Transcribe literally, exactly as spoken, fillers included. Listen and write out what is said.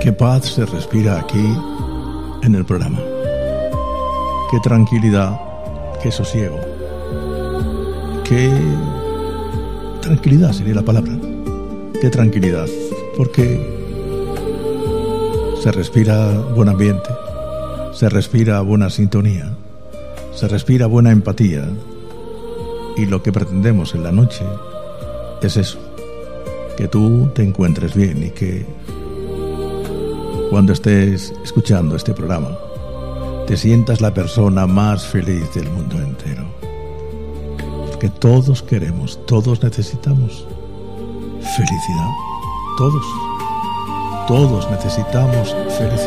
Qué paz se respira aquí en el programa. Qué tranquilidad, qué sosiego. Qué tranquilidad sería la palabra. Qué tranquilidad, porque se respira buen ambiente, se respira buena sintonía, se respira buena empatía, y lo que pretendemos en la noche es eso, que tú te encuentres bien y que cuando estés escuchando este programa te sientas la persona más feliz del mundo entero. Que todos queremos, todos necesitamos felicidad. Todos, todos necesitamos felicidad.